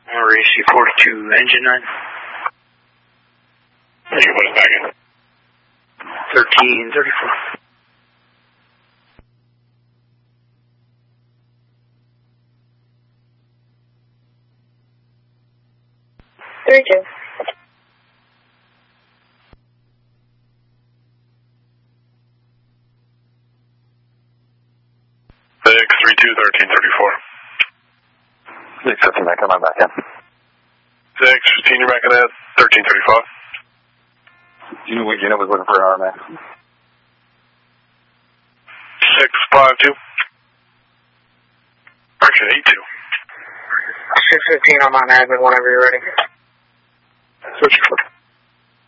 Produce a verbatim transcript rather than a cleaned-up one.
R A C forty-two, engine nine. You can put us back in. thirteen thirty-four. thirty-two. six three two, thirteen thirty-four. six fifteen, come on back in. six fifteen, you're back in at thirteen thirty-five. Do you know what unit was looking for an R M A? six five two. Correction, eight two. six fifteen, I'm on admin whenever you're ready. Switch.